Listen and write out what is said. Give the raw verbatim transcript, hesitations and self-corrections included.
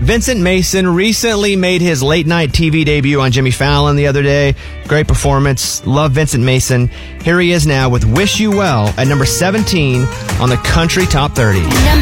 Vincent Mason recently made his late night T V debut on Jimmy Fallon the other day. Great performance. Love Vincent Mason. Here he is now with Wish You Well at number seventeen on the Country Top thirty.